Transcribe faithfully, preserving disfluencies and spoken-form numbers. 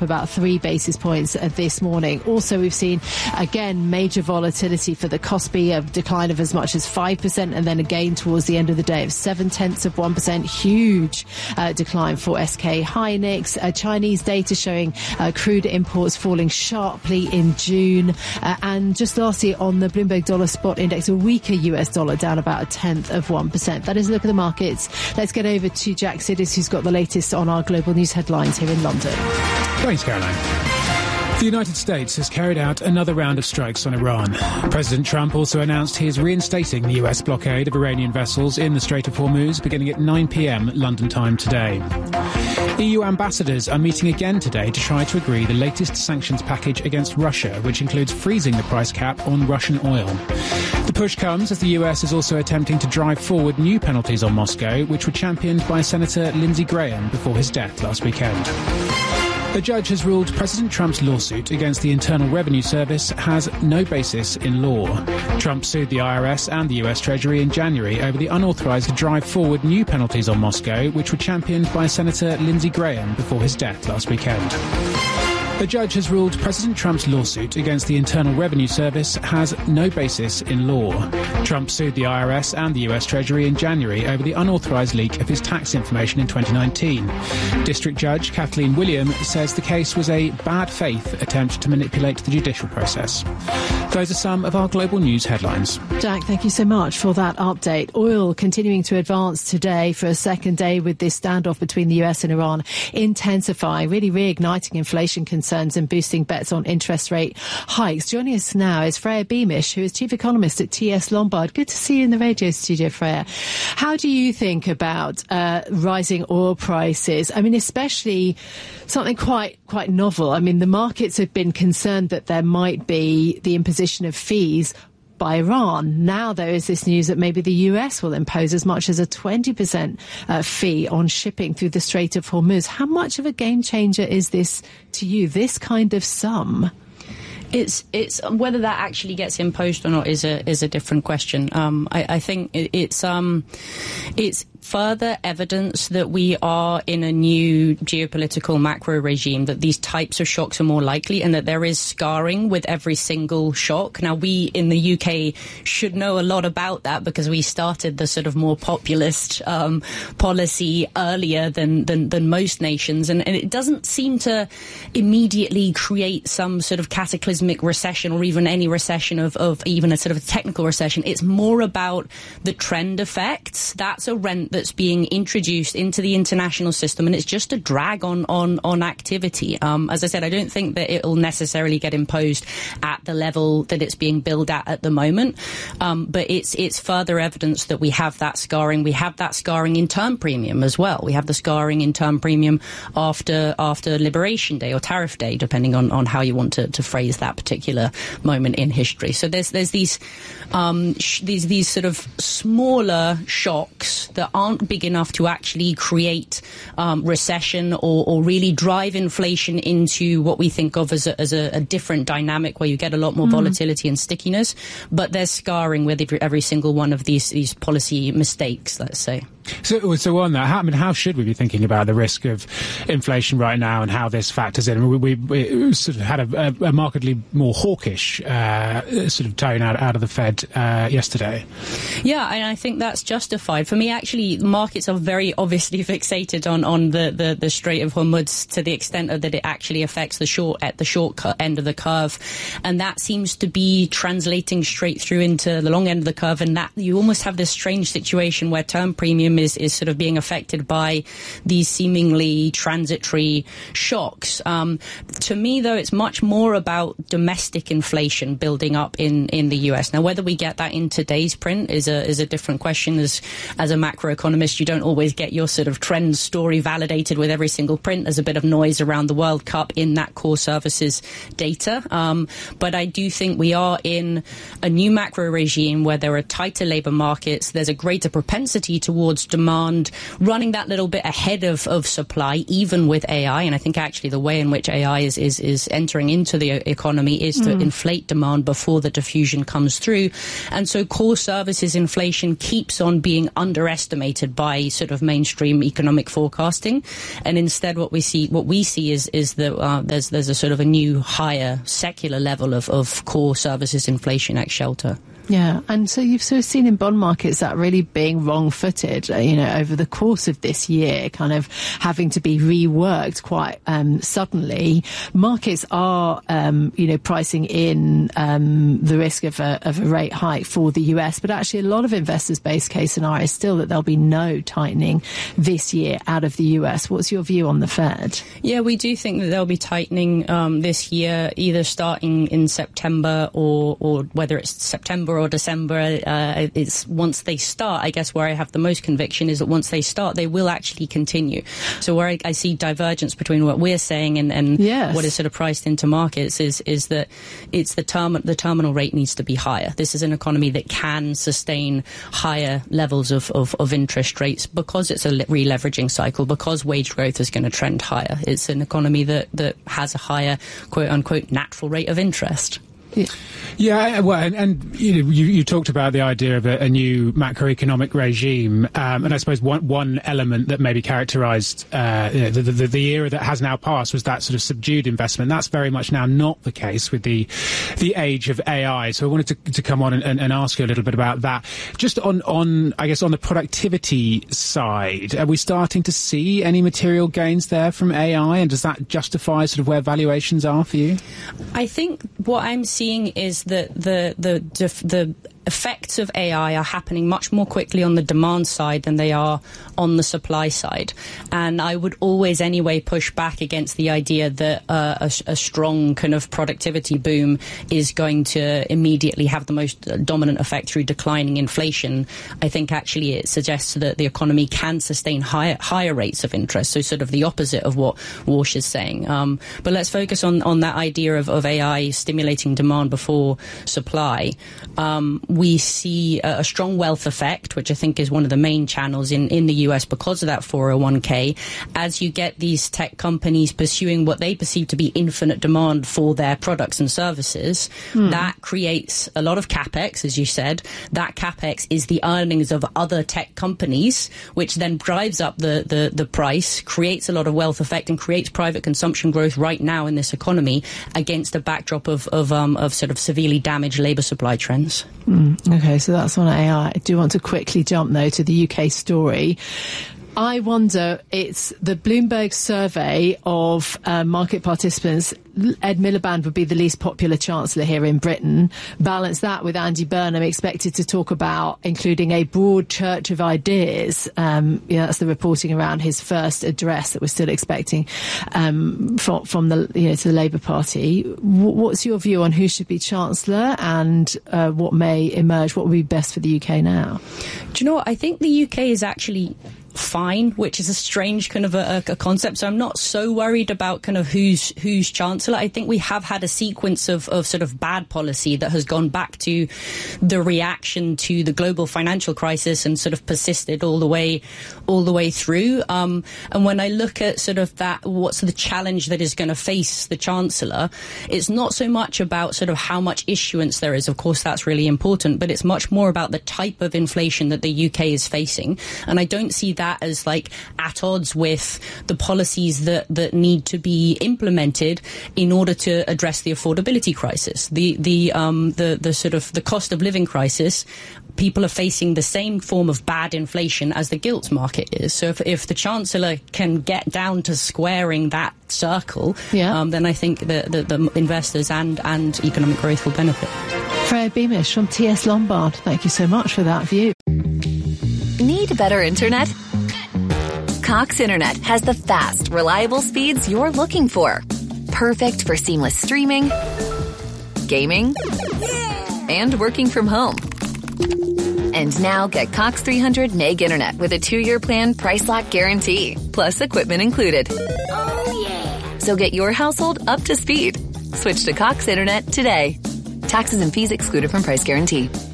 up about three basis points uh, this morning. Also, we've seen, again, major volatility for the Kospi, a decline of as much as five percent, and then again towards the end of the day of seven tenths of one percent. Huge uh, decline for S K Hynix. Uh, Chinese data showing uh, crude imports falling sharply in June. Uh, and just lastly, on the Bloomberg Dollar Spot Index, a weaker U S dollar, down about a tenth of one percent. That is a look at the markets. Let's get over to Jack Siddis, who's got the latest on our global news headlines here in London. Thanks, Caroline. The United States has carried out another round of strikes on Iran. President Trump also announced he is reinstating the U S blockade of Iranian vessels in the Strait of Hormuz beginning at nine p.m. London time today. E U ambassadors are meeting again today to try to agree the latest sanctions package against Russia, which includes freezing the price cap on Russian oil. The push comes as the U S is also attempting to drive forward new penalties on Moscow, which were championed by Senator Lindsey Graham before his death last weekend. A judge has ruled President Trump's lawsuit against the Internal Revenue Service has no basis in law. Trump sued the I R S and the U S Treasury in January over the unauthorized drive forward new penalties on Moscow, which were championed by Senator Lindsey Graham before his death last weekend. A judge has ruled President Trump's lawsuit against the Internal Revenue Service has no basis in law. Trump sued the I R S and the U S Treasury in January over the unauthorized leak of his tax information in twenty nineteen. District Judge Kathleen William says the case was a bad faith attempt to manipulate the judicial process. Those are some of our global news headlines. Jack, thank you so much for that update. Oil continuing to advance today for a second day with this standoff between the U S and Iran intensifying, really reigniting inflation concerns and boosting bets on interest rate hikes. Joining us now is Freya Beamish, who is Chief Economist at T S Lombard. Good to see you in the radio studio, Freya. How do you think about uh, rising oil prices? I mean, especially something quite quite novel. I mean, the markets have been concerned that there might be the imposition of fees by Iran. Now there is this news that maybe the U S will impose as much as a twenty percent uh, fee on shipping through the Strait of Hormuz. How much of a game changer is this to you, this kind of sum? It's it's whether that actually gets imposed or not is a is a different question. Um, I, I think it, it's um, it's further evidence that we are in a new geopolitical macro regime, that these types of shocks are more likely and that there is scarring with every single shock. Now, we in the U K should know a lot about that because we started the sort of more populist um, policy earlier than, than, than most nations. And, and it doesn't seem to immediately create some sort of cataclysmic recession or even any recession of, of even a sort of technical recession. It's more about the trend effects. That's a rent that's being introduced into the international system, and it's just a drag on on on activity. Um, as I said, I don't think that it will necessarily get imposed at the level that it's being billed at at the moment, um, but it's it's further evidence that we have that scarring. We have that scarring in term premium as well. We have the scarring in term premium after after Liberation Day or Tariff Day, depending on, on how you want to, to phrase that particular moment in history. So there's there's these um, sh- these these sort of smaller shocks that aren't big enough to actually create um, recession or, or really drive inflation into what we think of as a, as a, a different dynamic where you get a lot more mm. volatility and stickiness. But there's scarring with every, every single one of these these policy mistakes, let's say. So, so on that, how, I mean, how should we be thinking about the risk of inflation right now and how this factors in? We, we, we sort of had a, a markedly more hawkish uh, sort of tone out, out of the Fed uh, yesterday. Yeah, and I think that's justified. For me, actually, markets are very obviously fixated on, on the, the, the Strait of Hormuz to the extent of that it actually affects the short at the short end of the curve, and that seems to be translating straight through into the long end of the curve, and that you almost have this strange situation where term premium Is, is sort of being affected by these seemingly transitory shocks. Um, to me, though, it's much more about domestic inflation building up in, in the U S. Now, whether we get that in today's print is a is a different question. As as a macroeconomist, you don't always get your sort of trend story validated with every single print. There's a bit of noise around the World Cup in that core services data. Um, but I do think we are in a new macro regime where there are tighter labour markets. There's a greater propensity towards towards demand, running that little bit ahead of, of supply, even with A I. And I think actually the way in which A I is, is, is entering into the economy is to mm. inflate demand before the diffusion comes through. And so core services inflation keeps on being underestimated by sort of mainstream economic forecasting. And instead what we see, what we see is, is that uh, there's, there's a sort of a new higher secular level of, of core services inflation ex shelter. Yeah, and so you've sort of seen in bond markets that really being wrong-footed, uh, you know, over the course of this year, kind of having to be reworked quite um, suddenly. Markets are, um, you know, pricing in um, the risk of a, of a rate hike for the U S, but actually a lot of investors' base case scenario is still that there'll be no tightening this year out of the U S. What's your view on the Fed? Yeah, we do think that there'll be tightening um, this year, either starting in September or, or whether it's September or December. Uh, it's once they start, I guess where I have the most conviction is that once they start, they will actually continue. So where I, I see divergence between what we're saying and, and yes. what is sort of priced into markets is is that it's the term the terminal rate needs to be higher. This is an economy that can sustain higher levels of, of, of interest rates because it's a re-leveraging cycle, because wage growth is going to trend higher. It's an economy that, that has a higher quote unquote natural rate of interest. Yeah. yeah, well, and, and you know, you, you talked about the idea of a, a new macroeconomic regime, um, and I suppose one one element that maybe characterised uh, you know, the, the the era that has now passed was that sort of subdued investment. That's very much now not the case with the the age of A I. So I wanted to, to come on and, and, and ask you a little bit about that. Just on on I guess on the productivity side, are we starting to see any material gains there from A I, and does that justify sort of where valuations are for you? I think what I'm seeing is that the the the effects of A I are happening much more quickly on the demand side than they are on the supply side. And I would always anyway push back against the idea that uh, a, a strong kind of productivity boom is going to immediately have the most dominant effect through declining inflation. I think actually it suggests that the economy can sustain higher higher rates of interest, so sort of the opposite of what Walsh is saying. Um, but let's focus on, on that idea of, of A I stimulating demand before supply. Um, we see a, a strong wealth effect, which I think is one of the main channels in, in the U S because of that four oh one k, as you get these tech companies pursuing what they perceive to be infinite demand for their products and services. Hmm. That creates a lot of capex, as you said. That capex is the earnings of other tech companies, which then drives up the, the, the price, creates a lot of wealth effect, and creates private consumption growth right now in this economy against a backdrop of, of, um, of sort of severely damaged labour supply trends. Mm. Okay, so that's on A I. I do want to quickly jump, though, to the U K story. I wonder, it's the Bloomberg survey of uh, market participants. Ed Miliband would be the least popular chancellor here in Britain. Balance that with Andy Burnham expected to talk about including a broad church of ideas. Um, yeah, that's the reporting around his first address that we're still expecting um, from, from the you know to the Labour Party. W- what's your view on who should be chancellor and uh, what may emerge? What would be best for the U K now? Do you know what? I think the U K is actually fine, which is a strange kind of a, a concept. So I'm not so worried about kind of who's who's chancellor. I think we have had a sequence of, of sort of bad policy that has gone back to the reaction to the global financial crisis and sort of persisted all the way all the way through. Um, and when I look at sort of that, what's the challenge that is going to face the chancellor, it's not so much about sort of how much issuance there is. Of course, that's really important, but it's much more about the type of inflation that the U K is facing. And I don't see that that as like at odds with the policies that, that need to be implemented in order to address the affordability crisis. The the um the, the sort of the cost of living crisis, people are facing the same form of bad inflation as the gilts market is. So if, if the Chancellor can get down to squaring that circle, yeah. um, then I think that the, the investors and, and economic growth will benefit. Freya Beamish from T S Lombard, thank you so much for that view. Need better internet? Cox Internet has the fast, reliable speeds you're looking for. Perfect for seamless streaming, gaming, and working from home. And now get Cox three hundred meg internet with a two-year plan price lock guarantee, plus equipment included. Oh, yeah. So get your household up to speed. Switch to Cox Internet today. Taxes and fees excluded from price guarantee.